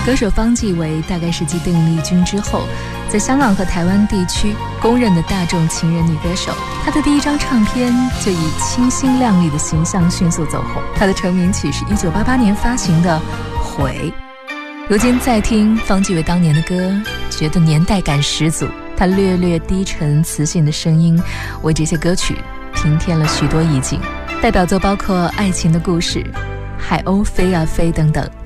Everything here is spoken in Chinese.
歌手方季韦大概是继邓丽君之后，在香港和台湾地区公认的大众情人女歌手。她的第一张唱片就以清新亮丽的形象迅速走红，她的成名曲是1988年发行的《悔》。如今再听方季韦当年的歌，觉得年代感十足。她略略低沉磁性的声音为这些歌曲平添了许多意境，代表作包括《爱情的故事》、《海鸥飞啊飞》等等。